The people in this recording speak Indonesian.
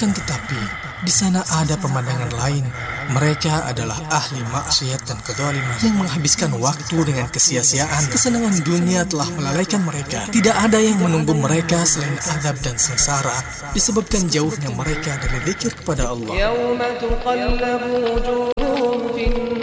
Akan tetapi, di sana ada pemandangan lain. Mereka adalah ahli maksiat dan kezaliman yang menghabiskan waktu dengan kesia-siaan. Kesenangan dunia telah melalaikan mereka. Tidak ada yang menunggu mereka selain azab dan sengsara disebabkan jauhnya mereka dari zikir kepada Allah.